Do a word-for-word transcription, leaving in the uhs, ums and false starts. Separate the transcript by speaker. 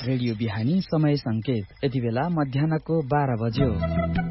Speaker 1: Radio बिहानी समय संकेत यति बेला मध्याहको बाह्र बज्यो।